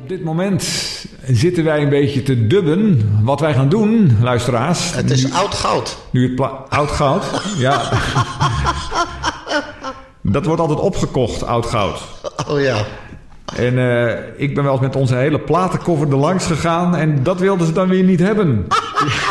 Op dit moment zitten wij een beetje te dubben wat wij gaan doen, luisteraars. Het is oud goud. Nu het oud goud, ja. Dat wordt altijd opgekocht, oud goud. Oh ja. En ik ben wel eens met onze hele platenkoffer er langs gegaan en dat wilden ze dan weer niet hebben.